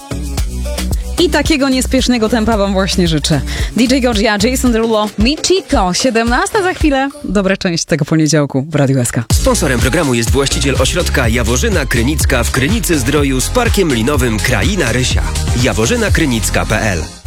I takiego niespiesznego tempa wam właśnie życzę. DJ Gogia, Jason Derulo, Michiko. 17 za chwilę. Dobra część tego poniedziałku w Radiu SK. Sponsorem programu jest właściciel ośrodka Jaworzyna Krynicka w Krynicy Zdroju z parkiem linowym Kraina Rysia. jaworzynakrynicka.pl